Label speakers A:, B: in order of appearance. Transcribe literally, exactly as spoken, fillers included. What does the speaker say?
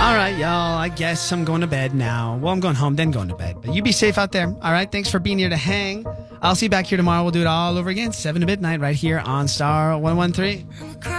A: All right, y'all. I guess I'm going to bed now. Well, I'm going home, then going to bed. But you be safe out there. All right. Thanks for being here to hang. I'll see you back here tomorrow. We'll do it all over again, seven to midnight, right here on Star one one three.